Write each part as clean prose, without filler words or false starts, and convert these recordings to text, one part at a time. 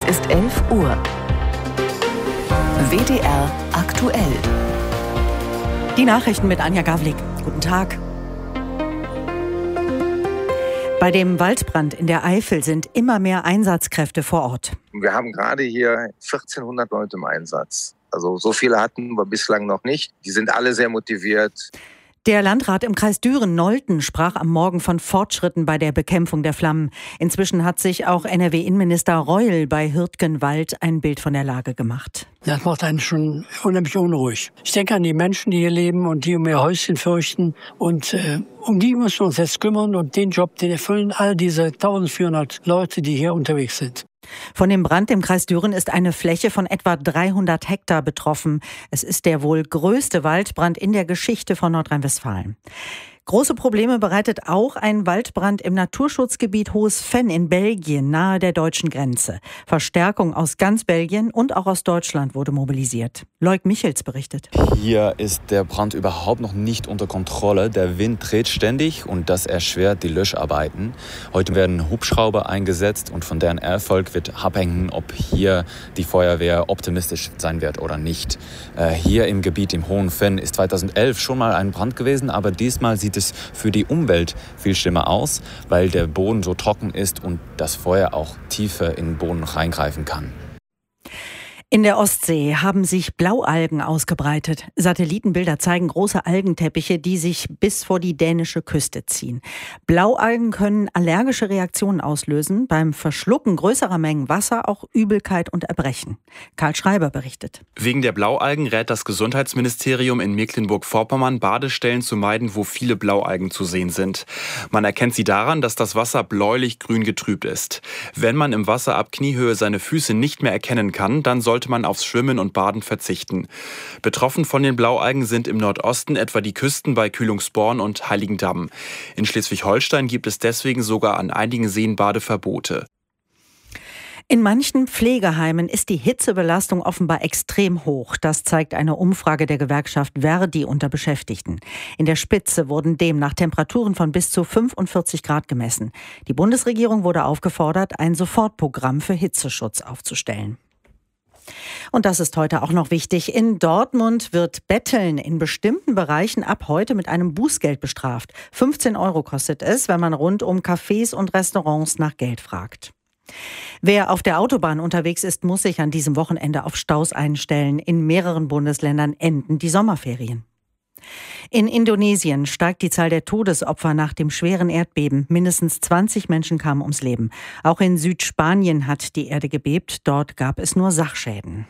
ist 11 Uhr. WDR aktuell. Die Nachrichten mit Anja Gawlik. Guten Tag. Bei dem Waldbrand in der Eifel sind immer mehr Einsatzkräfte vor Ort. Wir haben gerade hier 1400 Leute im Einsatz. Also so viele hatten wir bislang noch nicht. Die sind alle sehr motiviert. Der Landrat im Kreis Düren-Nolten sprach am Morgen von Fortschritten bei der Bekämpfung der Flammen. Inzwischen hat sich auch NRW-Innenminister Reul bei Hürtgenwald ein Bild von der Lage gemacht. Das macht einen schon unheimlich unruhig. Ich denke an die Menschen, die hier leben und die um ihr Häuschen fürchten. Und um die müssen wir uns jetzt kümmern. Und den Job, den erfüllen all diese 1400 Leute, die hier unterwegs sind. Von dem Brand im Kreis Düren ist eine Fläche von etwa 300 Hektar betroffen. Es ist der wohl größte Waldbrand in der Geschichte von Nordrhein-Westfalen. Große Probleme bereitet auch ein Waldbrand im Naturschutzgebiet Hohes Venn in Belgien, nahe der deutschen Grenze. Verstärkung aus ganz Belgien und auch aus Deutschland wurde mobilisiert. Loic Michels berichtet. Hier ist der Brand überhaupt noch nicht unter Kontrolle. Der Wind dreht ständig und das erschwert die Löscharbeiten. Heute werden Hubschrauber eingesetzt und von deren Erfolg wird abhängen, ob hier die Feuerwehr optimistisch sein wird oder nicht. Hier im Gebiet im Hohen Venn ist 2011 schon mal ein Brand gewesen, aber diesmal sieht es für die Umwelt viel schlimmer aus, weil der Boden so trocken ist und das Feuer auch tiefer in den Boden reingreifen kann. In der Ostsee haben sich Blaualgen ausgebreitet. Satellitenbilder zeigen große Algenteppiche, die sich bis vor die dänische Küste ziehen. Blaualgen können allergische Reaktionen auslösen, beim Verschlucken größerer Mengen Wasser auch Übelkeit und Erbrechen. Karl Schreiber berichtet. Wegen der Blaualgen rät das Gesundheitsministerium in Mecklenburg-Vorpommern, Badestellen zu meiden, wo viele Blaualgen zu sehen sind. Man erkennt sie daran, dass das Wasser bläulich-grün getrübt ist. Wenn man im Wasser ab Kniehöhe seine Füße nicht mehr erkennen kann, dann sollte man aufs Schwimmen und Baden verzichten. Betroffen von den Blaualgen sind im Nordosten etwa die Küsten bei Kühlungsborn und Heiligendamm. In Schleswig-Holstein gibt es deswegen sogar an einigen Seen Badeverbote. In manchen Pflegeheimen ist die Hitzebelastung offenbar extrem hoch. Das zeigt eine Umfrage der Gewerkschaft ver.di unter Beschäftigten. In der Spitze wurden demnach Temperaturen von bis zu 45 Grad gemessen. Die Bundesregierung wurde aufgefordert, ein Sofortprogramm für Hitzeschutz aufzustellen. Und das ist heute auch noch wichtig. In Dortmund wird Betteln in bestimmten Bereichen ab heute mit einem Bußgeld bestraft. 15 € kostet es, wenn man rund um Cafés und Restaurants nach Geld fragt. Wer auf der Autobahn unterwegs ist, muss sich an diesem Wochenende auf Staus einstellen. In mehreren Bundesländern enden die Sommerferien. In Indonesien steigt die Zahl der Todesopfer nach dem schweren Erdbeben. Mindestens 20 Menschen kamen ums Leben. Auch in Südspanien hat die Erde gebebt. Dort gab es nur Sachschäden.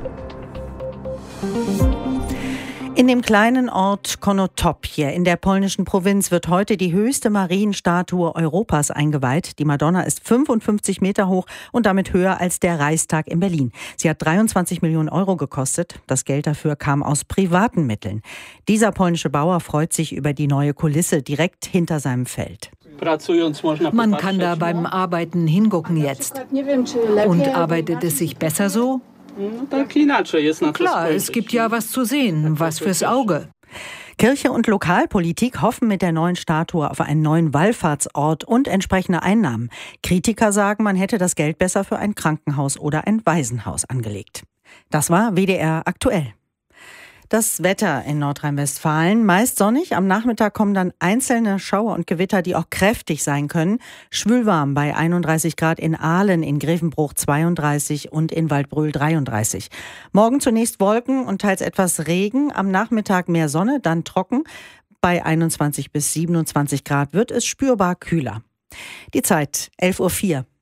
In dem kleinen Ort Konotopie in der polnischen Provinz wird heute die höchste Marienstatue Europas eingeweiht. Die Madonna ist 55 Meter hoch und damit höher als der Reichstag in Berlin. Sie hat 23 Millionen € gekostet. Das Geld dafür kam aus privaten Mitteln. Dieser polnische Bauer freut sich über die neue Kulisse direkt hinter seinem Feld. Man kann da beim Arbeiten hingucken jetzt. Und arbeitet es sich besser so? Klar, es gibt ja was zu sehen, was fürs Auge. Kirche und Lokalpolitik hoffen mit der neuen Statue auf einen neuen Wallfahrtsort und entsprechende Einnahmen. Kritiker sagen, man hätte das Geld besser für ein Krankenhaus oder ein Waisenhaus angelegt. Das war WDR aktuell. Das Wetter in Nordrhein-Westfalen, meist sonnig. Am Nachmittag kommen dann einzelne Schauer und Gewitter, die auch kräftig sein können. Schwülwarm bei 31 Grad in Aalen, in Grevenbruch 32 und in Waldbröl 33. Morgen zunächst Wolken und teils etwas Regen. Am Nachmittag mehr Sonne, dann trocken. Bei 21 bis 27 Grad wird es spürbar kühler. Die Zeit 11:04 Uhr.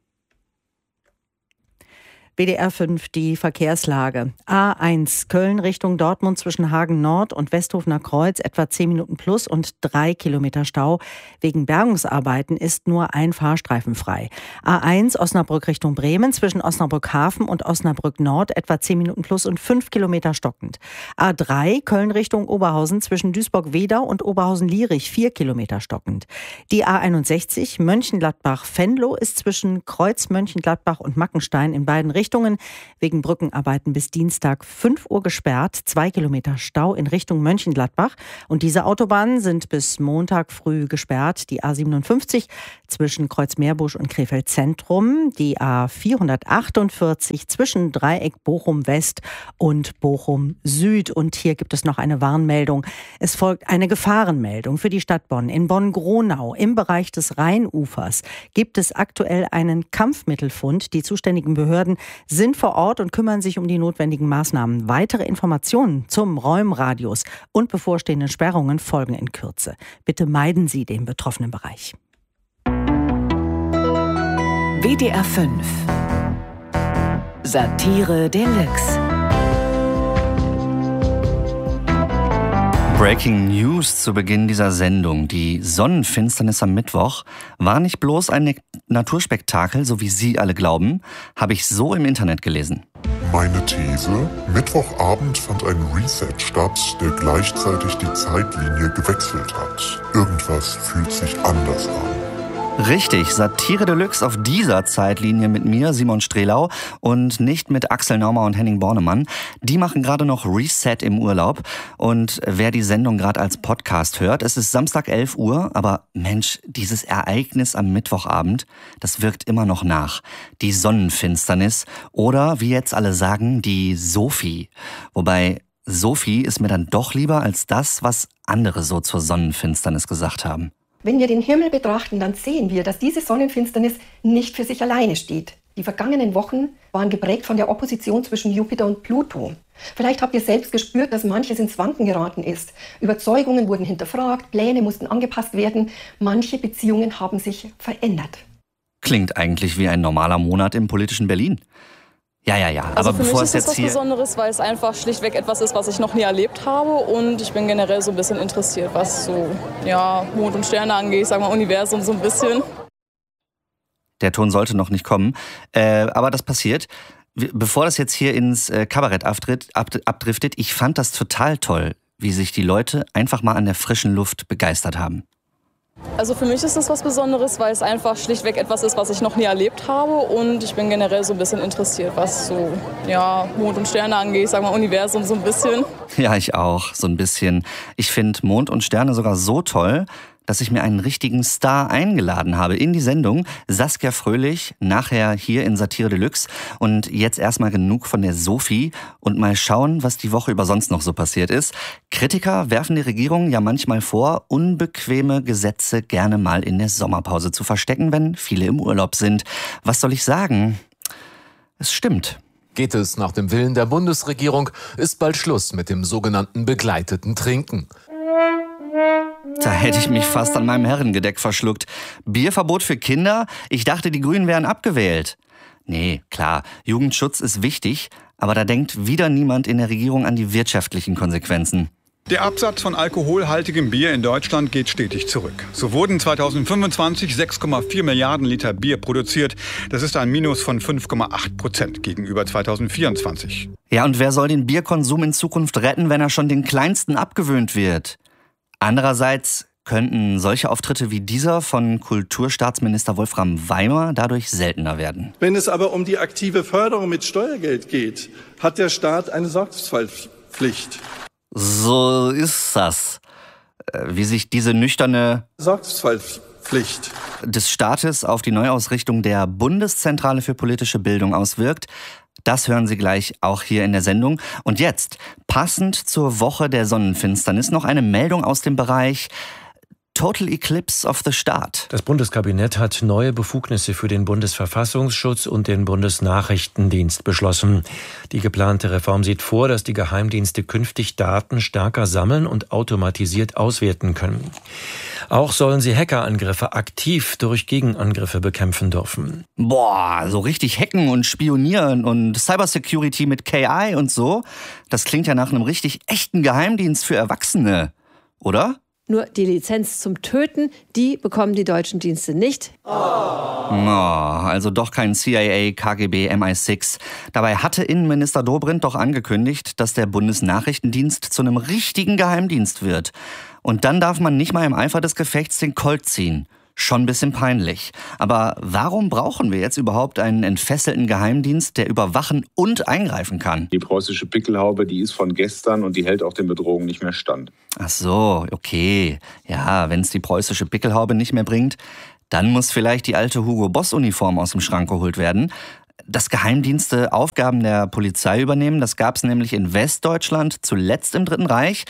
WDR 5, die Verkehrslage. A1 Köln Richtung Dortmund zwischen Hagen Nord und Westhofener Kreuz etwa 10 Minuten plus und 3 Kilometer Stau. Wegen Bergungsarbeiten ist nur ein Fahrstreifen frei. A1 Osnabrück Richtung Bremen zwischen Osnabrück Hafen und Osnabrück Nord etwa 10 Minuten plus und 5 Kilometer stockend. A3 Köln Richtung Oberhausen zwischen Duisburg-Wedau und Oberhausen-Lierich 4 Kilometer stockend. Die A61 Mönchengladbach-Venlo ist zwischen Kreuz Mönchengladbach und Mackenstein in beiden Richtungen Richtungen wegen Brückenarbeiten bis Dienstag 5 Uhr gesperrt. 2 Kilometer Stau in Richtung Mönchengladbach. Und diese Autobahnen sind bis Montag früh gesperrt. Die A57 zwischen Kreuzmeerbusch und Krefeld Zentrum. Die A448 zwischen Dreieck Bochum West und Bochum Süd. Und hier gibt es noch eine Warnmeldung. Es folgt eine Gefahrenmeldung für die Stadt Bonn. In Bonn-Gronau im Bereich des Rheinufers gibt es aktuell einen Kampfmittelfund. Die zuständigen Behörden sind vor Ort und kümmern sich um die notwendigen Maßnahmen. Weitere Informationen zum Räumradius und bevorstehenden Sperrungen folgen in Kürze. Bitte meiden Sie den betroffenen Bereich. WDR 5 Satire Deluxe. Breaking News zu Beginn dieser Sendung. Die Sonnenfinsternis am Mittwoch war nicht bloß ein Naturspektakel, so wie Sie alle glauben, habe ich so im Internet gelesen. Meine These: Mittwochabend fand ein Reset statt, der gleichzeitig die Zeitlinie gewechselt hat. Irgendwas fühlt sich anders an. Richtig, Satire Deluxe auf dieser Zeitlinie mit mir, Simon Strelau, und nicht mit Axel Naumer und Henning Bornemann. Die machen gerade noch Reset im Urlaub. Und wer die Sendung gerade als Podcast hört, es ist Samstag 11 Uhr, aber Mensch, dieses Ereignis am Mittwochabend, das wirkt immer noch nach. Die Sonnenfinsternis oder, wie jetzt alle sagen, die Sophie. Wobei Sophie ist mir dann doch lieber als das, was andere so zur Sonnenfinsternis gesagt haben. Wenn wir den Himmel betrachten, dann sehen wir, dass diese Sonnenfinsternis nicht für sich alleine steht. Die vergangenen Wochen waren geprägt von der Opposition zwischen Jupiter und Pluto. Vielleicht habt ihr selbst gespürt, dass manches ins Wanken geraten ist. Überzeugungen wurden hinterfragt, Pläne mussten angepasst werden, manche Beziehungen haben sich verändert. Klingt eigentlich wie ein normaler Monat im politischen Berlin. Ja. Also aber für bevor mich es ist es jetzt was hier... Besonderes, weil es einfach schlichtweg etwas ist, was ich noch nie erlebt habe. Und ich bin generell so ein bisschen interessiert, was so Mond und Sterne angeht, ich sag mal Universum so ein bisschen. Der Ton sollte noch nicht kommen, aber das passiert. Bevor das jetzt hier ins Kabarett abdriftet, ich fand das total toll, wie sich die Leute einfach mal an der frischen Luft begeistert haben. Also für mich ist es was Besonderes, weil es einfach schlichtweg etwas ist, was ich noch nie erlebt habe. Und ich bin generell so ein bisschen interessiert, was so Mond und Sterne angeht, ich sag mal Universum so ein bisschen. Ja, ich auch, so ein bisschen. Ich finde Mond und Sterne sogar so toll, dass ich mir einen richtigen Star eingeladen habe in die Sendung. Saskia Fröhlich, nachher hier in Satire Deluxe. Und jetzt erstmal genug von der Sophie und mal schauen, was die Woche über sonst noch so passiert ist. Kritiker werfen die Regierung ja manchmal vor, unbequeme Gesetze gerne mal in der Sommerpause zu verstecken, wenn viele im Urlaub sind. Was soll ich sagen? Es stimmt. Geht es nach dem Willen der Bundesregierung, ist bald Schluss mit dem sogenannten begleiteten Trinken. Da hätte ich mich fast an meinem Herrengedeck verschluckt. Bierverbot für Kinder? Ich dachte, die Grünen wären abgewählt. Nee, klar, Jugendschutz ist wichtig, aber da denkt wieder niemand in der Regierung an die wirtschaftlichen Konsequenzen. Der Absatz von alkoholhaltigem Bier in Deutschland geht stetig zurück. So wurden 2025 6,4 Milliarden Liter Bier produziert. Das ist ein Minus von 5,8% gegenüber 2024. Ja, und wer soll den Bierkonsum in Zukunft retten, wenn er schon den Kleinsten abgewöhnt wird? Andererseits könnten solche Auftritte wie dieser von Kulturstaatsminister Wolfram Weimer dadurch seltener werden. Wenn es aber um die aktive Förderung mit Steuergeld geht, hat der Staat eine Sorgfaltspflicht. So ist das. Wie sich diese nüchterne Sorgfaltspflicht des Staates auf die Neuausrichtung der Bundeszentrale für politische Bildung auswirkt, das hören Sie gleich auch hier in der Sendung. Und jetzt, passend zur Woche der Sonnenfinsternis, noch eine Meldung aus dem Bereich Total Eclipse of the Staat. Das Bundeskabinett hat neue Befugnisse für den Bundesverfassungsschutz und den Bundesnachrichtendienst beschlossen. Die geplante Reform sieht vor, dass die Geheimdienste künftig Daten stärker sammeln und automatisiert auswerten können. Auch sollen sie Hackerangriffe aktiv durch Gegenangriffe bekämpfen dürfen. Boah, so richtig hacken und spionieren und Cybersecurity mit KI und so. Das klingt ja nach einem richtig echten Geheimdienst für Erwachsene, oder? Nur die Lizenz zum Töten, die bekommen die deutschen Dienste nicht. Also doch kein CIA, KGB, MI6. Dabei hatte Innenminister Dobrindt doch angekündigt, dass der Bundesnachrichtendienst zu einem richtigen Geheimdienst wird. Und dann darf man nicht mal im Eifer des Gefechts den Colt ziehen. Schon ein bisschen peinlich. Aber warum brauchen wir jetzt überhaupt einen entfesselten Geheimdienst, der überwachen und eingreifen kann? Die preußische Pickelhaube, die ist von gestern und die hält auch den Bedrohungen nicht mehr stand. Ach so, okay. Ja, wenn es die preußische Pickelhaube nicht mehr bringt, dann muss vielleicht die alte Hugo-Boss-Uniform aus dem Schrank geholt werden. Dass Geheimdienste Aufgaben der Polizei übernehmen, das gab es nämlich in Westdeutschland zuletzt im Dritten Reich,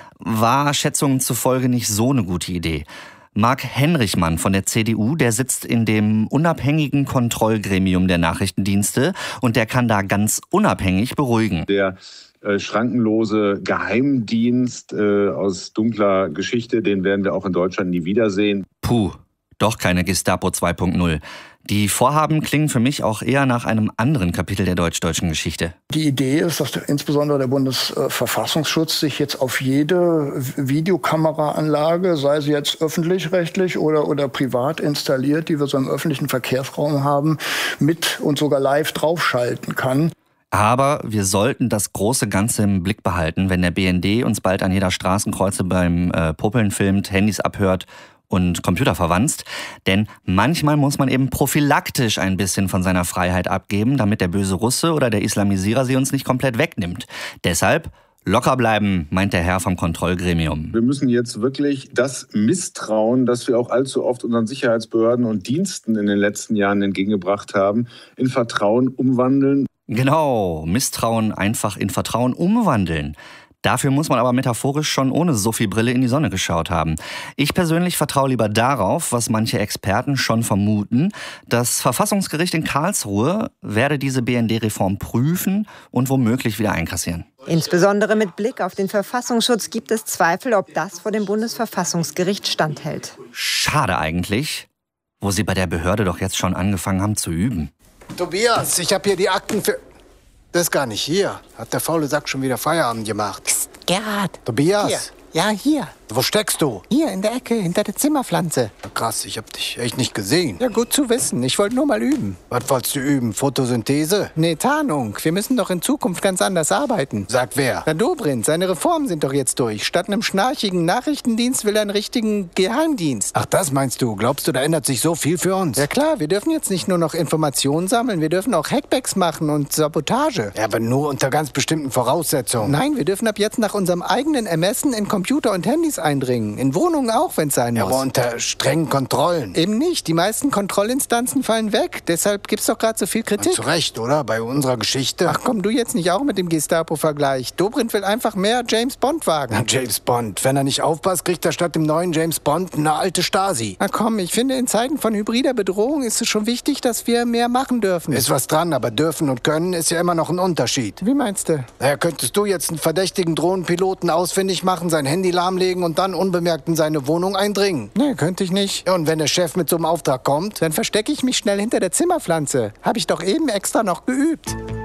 war Schätzungen zufolge nicht so eine gute Idee. Marc Henrichmann von der CDU, der sitzt in dem unabhängigen Kontrollgremium der Nachrichtendienste und der kann da ganz unabhängig beruhigen. Der schrankenlose Geheimdienst aus dunkler Geschichte, den werden wir auch in Deutschland nie wiedersehen. Puh, doch keine Gestapo 2.0. Die Vorhaben klingen für mich auch eher nach einem anderen Kapitel der deutsch-deutschen Geschichte. Die Idee ist, dass insbesondere der Bundesverfassungsschutz sich jetzt auf jede Videokameraanlage, sei sie jetzt öffentlich-rechtlich oder privat installiert, die wir so im öffentlichen Verkehrsraum haben, mit und sogar live draufschalten kann. Aber wir sollten das große Ganze im Blick behalten, wenn der BND uns bald an jeder Straßenkreuze beim Popeln filmt, Handys abhört und Computer verwanzt. Denn manchmal muss man eben prophylaktisch ein bisschen von seiner Freiheit abgeben, damit der böse Russe oder der Islamisierer sie uns nicht komplett wegnimmt. Deshalb locker bleiben, meint der Herr vom Kontrollgremium. Wir müssen jetzt wirklich das Misstrauen, das wir auch allzu oft unseren Sicherheitsbehörden und Diensten in den letzten Jahren entgegengebracht haben, in Vertrauen umwandeln. Genau, Misstrauen einfach in Vertrauen umwandeln. Dafür muss man aber metaphorisch schon ohne Sophie-Brille in die Sonne geschaut haben. Ich persönlich vertraue lieber darauf, was manche Experten schon vermuten. Das Verfassungsgericht in Karlsruhe werde diese BND-Reform prüfen und womöglich wieder einkassieren. Insbesondere mit Blick auf den Verfassungsschutz gibt es Zweifel, ob das vor dem Bundesverfassungsgericht standhält. Schade eigentlich, wo sie bei der Behörde doch jetzt schon angefangen haben zu üben. Tobias, ich habe hier die Akten für... Das ist gar nicht hier. Hat der faule Sack schon wieder Feierabend gemacht. Psst, Gerhard. Tobias? Hier. Ja, hier. Wo steckst du? Hier in der Ecke, hinter der Zimmerpflanze. Krass, ich hab dich echt nicht gesehen. Ja, gut zu wissen. Ich wollte nur mal üben. Was wolltest du üben? Photosynthese? Nee, Tarnung. Wir müssen doch in Zukunft ganz anders arbeiten. Sagt wer? Na, Dobrindt. Seine Reformen sind doch jetzt durch. Statt einem schnarchigen Nachrichtendienst will er einen richtigen Geheimdienst. Ach, das meinst du? Glaubst du, da ändert sich so viel für uns? Ja klar, wir dürfen jetzt nicht nur noch Informationen sammeln, wir dürfen auch Hackbacks machen und Sabotage. Ja, aber nur unter ganz bestimmten Voraussetzungen. Nein, wir dürfen ab jetzt nach unserem eigenen Ermessen in Computer und Handys eindringen. In Wohnungen auch, wenn es sein muss. Ja, aber unter strengen Kontrollen. Eben nicht. Die meisten Kontrollinstanzen fallen weg. Deshalb gibt's doch gerade so viel Kritik. Zu Recht, oder? Bei unserer Geschichte. Ach komm, du jetzt nicht auch mit dem Gestapo-Vergleich. Dobrindt will einfach mehr James Bond wagen. Na, James Bond. Wenn er nicht aufpasst, kriegt er statt dem neuen James Bond eine alte Stasi. Na komm, ich finde, in Zeiten von hybrider Bedrohung ist es schon wichtig, dass wir mehr machen dürfen. Ist was dran, aber dürfen und können ist ja immer noch ein Unterschied. Wie meinst du? Naja, könntest du jetzt einen verdächtigen Drohnenpiloten ausfindig machen, sein Handy lahmlegen und dann unbemerkt in seine Wohnung eindringen? Nee, könnte ich nicht. Ja, und wenn der Chef mit so einem Auftrag kommt? Dann verstecke ich mich schnell hinter der Zimmerpflanze. Habe ich doch eben extra noch geübt.